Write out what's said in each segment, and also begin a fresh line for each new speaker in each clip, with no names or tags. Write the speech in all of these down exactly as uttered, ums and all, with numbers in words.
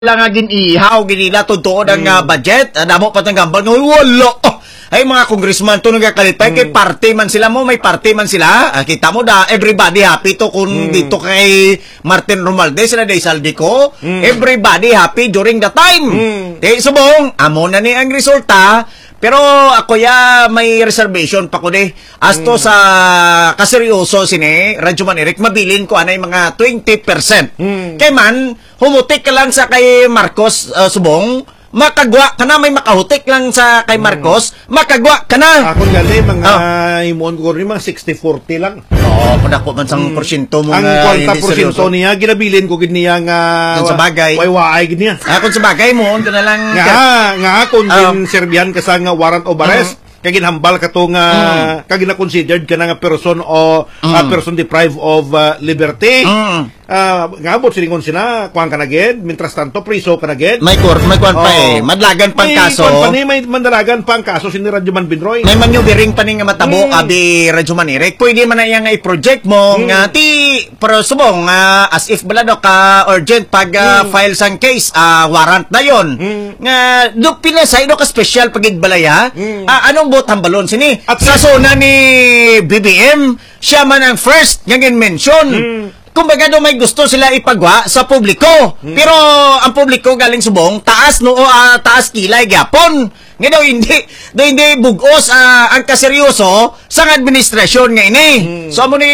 lang nga ginihaw, ginila totoo ng uh, budget. Uh, damo pa tang gambal nga wala. Oh, ay mga congressman to nagkalipay mm. kay party man sila mo, may party man sila. Uh, kita mo da everybody happy to kung mm. dito kay Martin Romualdez sila day Saldico. Mm. Everybody happy during the time. Mm. Kay subong amo na ni ang resulta. Pero ako ya may reservation pa ko de. As to mm. sa kaseryoso sini, Radyo Man Eric, mabilin ko anay mga twenty percent. Mm. Kay man, humutik ka lang sa kay Marcos uh, subong, makagwa ka na, may makahutik lang sa kay Marcos, mm. makagwa ka na.
Ako gali, mga oh. himuon ko rin, mga sixty forty lang.
Oo, oh, padako man sang mm. porsyento mo
ang
nga.
Ang kwarta porsyento niya, ginabilin ko gid niya nga
uh, sa bagay.
Way-way gid niya.
Ah, kung sa bagay mo, ka na lang.
Nga, nga, kung uh, din serbihan ka sa nga warrant of arrest, uh, kaya ginhambal ka to nga, mm. kaya gina-considered ka na nga person o mm. uh, person deprived of uh, liberty. Mm. Uh, nga abot silingon sina, kuhan ka na gid, mintras tanto, priso ka na gid.
May court, may kuhan pa eh. Madlagan pang kaso.
May kuhan pa ni, may mandalagan pang kaso sini Radyo Man Binroy.
May manyubering pa ni nga matabo, mm. abi Radyo Man Eric. Pwede man na yan nga i-project mo, mm. nga ti, pero subong, uh, as if balado ka urgent pag uh, mm. file sang case, uh, warrant na yon. Mm. Nga, do pinasay, do ka special pag igbalaya, mm. uh, anong botang balon sini? At sa zona ni B B M, siya man ang first nga mention. Mm. Kumbaga do may gusto sila ipagwa sa publiko. Hmm. Pero ang publiko galing subong taas no uh, taas kilay gyapon. Nga daw hindi do hindi bugos uh, ang kaseryoso sa administrasyon nga ini. Hmm. So amo ni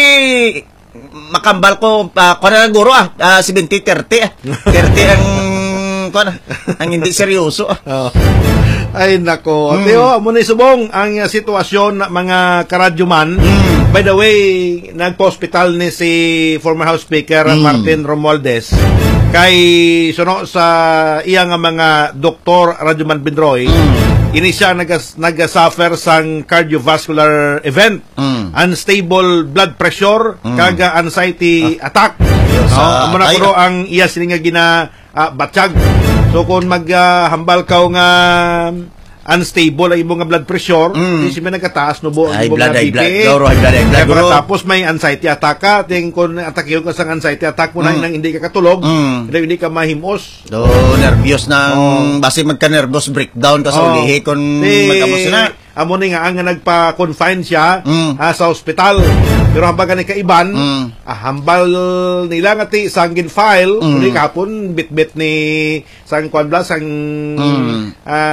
makambal ko uh, kuno na guro ah uh, seventy thirty ah. thirty ang kuno ang hindi seryoso ah.
Oh. Ay nako. Hmm. Teo, amo ni subong ang uh, sitwasyon na mga karadyoman. Hmm. By the way, nagpa-hospital ni si former House Speaker mm. Martin Romualdez kay suno sa iya nga mga doktor Radyo Man Binroy. Mm. Ini siya nag-suffer sang cardiovascular event, mm. unstable blood pressure, mm. kaga anxiety ah. attack. Yes, no? Uh, Muna ko ang iya sini nga gina uh, batsyag. So kung maghambal uh, ka nga unstable ang imong blood pressure, mm. di siya nagkataas no bo ang imong
blood,
B P.
Ay, blood, ay, blood, ay, blood, blood,
tapos may anxiety attack ka, ting kung attack yung kasang anxiety attack mo mm. na hindi ka katulog, mm. hindi, hindi ka mahimos.
Do, nervyos na, oh. basi magka-nervous breakdown ka sa oh. ulihi kung magkamos na.
Amo ni nga ang nagpa-confine siya mm. uh, sa ospital. Pero hambal ni kaiban, mm. uh, hambal nila nga ti sangin file, mm. ni kapon bit-bit ni sang kwan bla sang mm.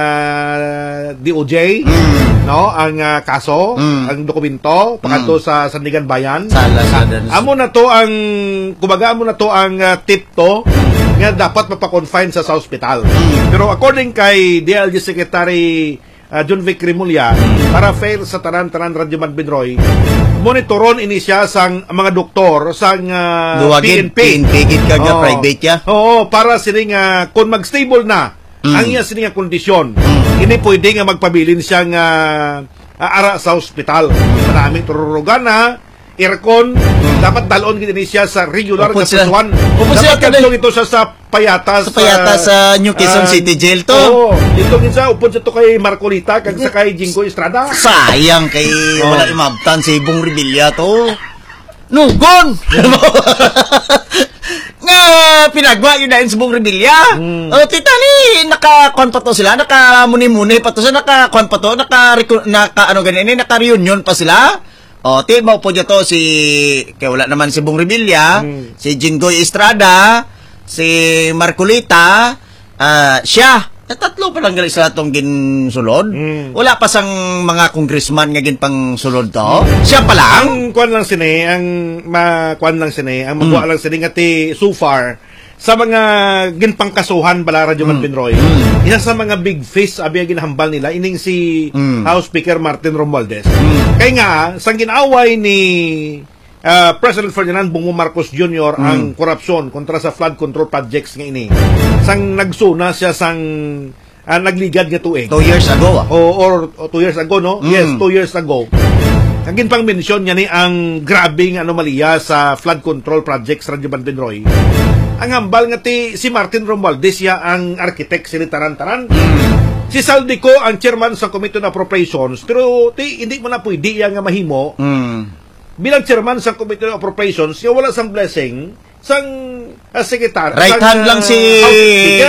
uh, D O J, mm. no, ang uh, kaso, mm. ang dokumento pagkanto mm. sa Sandigan Bayan.
Sala, sa
amo na to ang kubaga amo na to ang uh, tip to nga dapat mapa-confine sa sa ospital. Mm. Pero according kay D L G Secretary Uh, John Vic Rimulya, para fair sa tanan-tanan Radyo Man Binroy, monitoron ini siya sang mga doktor sang uh,
P N P. P N P gid kaga private ya.
Oo, para sining uh, kung mag-stable na mm. ang iya sining kondisyon, mm. ini pwede nga magpabilin siyang uh, ara sa ospital. Maraming tururugan na aircon, hmm. dapat dalon gid siya sa regular na pasuan. Dapat kadto ito sa sa Payatas,
sa Payatas sa uh, New Quezon uh, City Jail to.
Oo, dito gid upod sa to kay Marcolita kag sa kay Jinggoy Estrada.
Sayang kay oh. wala imabtan si Bong Revilla to. Nugon. Nga pinagwa yun na sa Bong Revilla. Hmm. O tita ni naka-kon pa to sila, naka-muni-muni pa to sa naka-kon pa to, naka naka ano ganyan, naka-reunion pa sila. O, ti mo po dito si, kaya wala naman si Bong Revilla, hmm. si Jinggoy Estrada, si Marcolita, uh, siya. At tatlo pa lang gali sa itong ginsulod. Hmm. Wala pa sang mga congressman nga gin pang sulod to. Hmm. Siya pa lang.
Ang kwan lang sini, ang makwan lang sini, ang magawa hmm. lang sini nga ti so far, sa mga ginpangkasuhan bala Radyo Man Binroy, mm. isa sa mga big fish abi ang ginahambal nila ining si mm. House Speaker Martin Romualdez. Mm. Kaya nga sang ginaway ni uh, President Ferdinand Bongbong Marcos Junior mm. ang korupsyon kontra sa flood control projects nga ini. Sang nagsuna siya sang uh, nagligad nga tuig.
Two years ago. Ah.
O, or, or two years ago, no? Mm. Yes, two years ago. Ang ginpang mention niya ni ang grabing anomalya sa flood control projects Radyo Man Binroy. Ang hambal nga ti si Martin Romualdez siya ang architect sini taran-taran. Mm. Si Saldico ang chairman sa Committee on Appropriations, pero ti hindi mo na pwede yang nga mahimo. Mm. Bilang chairman sa Committee on Appropriations, siya wala sang blessing sang uh, secretary.
Right hand
uh,
lang si